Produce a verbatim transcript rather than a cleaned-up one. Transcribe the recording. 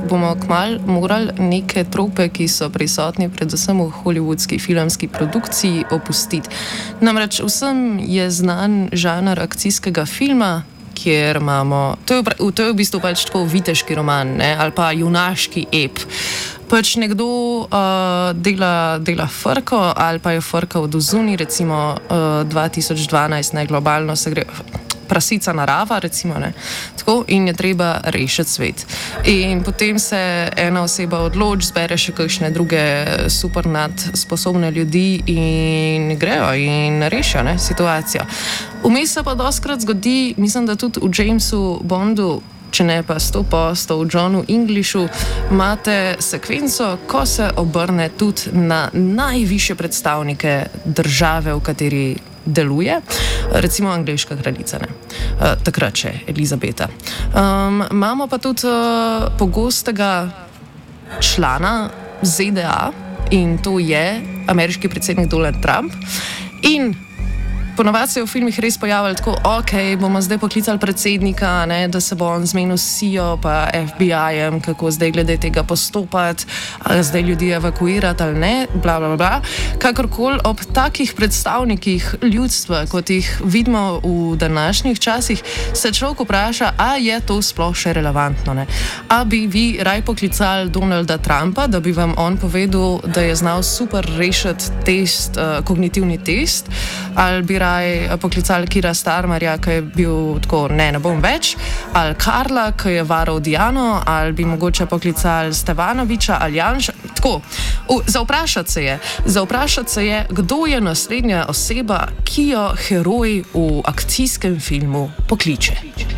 bomo kmalu morali neke trope, ki so prisotni predvsem v hollywoodski filmski produkciji, opustiti. Namreč vsem je znan žanr akcijskega filma, kjer imamo, to je, to je v bistvu pač tako viteški roman, ne, ali pa junaški ep. Pač nekdo uh, dela, dela frko ali pa je frka od ozuni, recimo uh, dva tisoč dvanajst, ne, globalno se gre prasica narava, recimo, ne, tako, in je treba rešiti svet. In potem se ena oseba odloči, zbere še kakšne druge super nad sposobne ljudi in grejo in rešijo, ne, situacijo. Vmes se pa dostkrat zgodi, mislim, da tudi v Jamesu Bondu, če ne pa sto posto v Johnu Englishu, imate sekvenco, ko se obrne tudi na najvišje predstavnike države, v kateri deluje, recimo angleška kraljica, ne. Uh, takrat še Elizabeta. Um, imamo pa tudi uh, pogostega člana Z D A in to je ameriški predsednik Donald Trump. In ponovadi se je v filmih res pojavljalo tako, ok, bomo zdaj poklicali predsednika, ne, da se bo on zmenil s C I O pa F B I-jem, kako zdaj glede tega postopati, ali zdaj ljudi evakuirati ali ne, bla, bla, bla. Kakorkoli ob takih predstavnikih ljudstva, kot jih vidimo v današnjih časih, se človek vpraša, a je to sploh še relevantno, ne? A bi vi raj poklicali Donalda Trumpa, da bi vam on povedal, da je znal super rešiti test, uh, kognitivni test, ali bi poklicali Kira Starmerja, ki je bil tako, ne, ne bom več, ali Karla, ki je varal Diano, ali bi mogoče poklicali Stevanoviča ali Janša. Tako, zavprašati se je, zavprašati se je, kdo je naslednja oseba, ki jo heroj v akcijskem filmu pokliče.